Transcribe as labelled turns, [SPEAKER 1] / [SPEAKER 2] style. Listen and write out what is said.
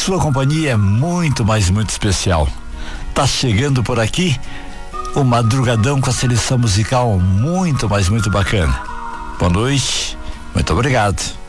[SPEAKER 1] sua companhia é muito, mas muito especial. Tá chegando por aqui o Madrugadão com a seleção musical muito, mas muito bacana. Boa noite, muito obrigado.